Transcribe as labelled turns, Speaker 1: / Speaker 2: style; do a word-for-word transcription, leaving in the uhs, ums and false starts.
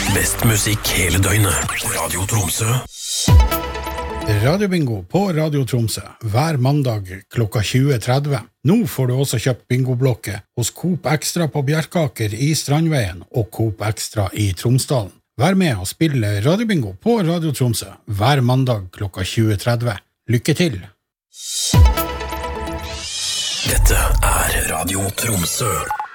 Speaker 1: Best musikk hele døgnet. Radio Tromsø.
Speaker 2: Radiobingo på Radio Tromsø hver mandag klokka tjue tretti. Nå får du også kjøpt bingoblokke hos Coop Extra på Bjerkaker i Strandveien og Coop Extra i Tromsdalen. Vær med og spille Radiobingo på Radio Tromsø hver mandag klokka tjue tretti. Lykke til!
Speaker 1: Dette er Radio Tromsø.